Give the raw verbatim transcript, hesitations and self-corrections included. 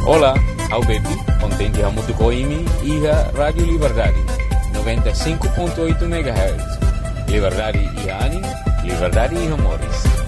Olá, ao Bepi, contente a muito coimi e a Rádio Liberdade, noventa e cinco ponto oito megahertz. Liberdade e Anin, Liberdade e Amores.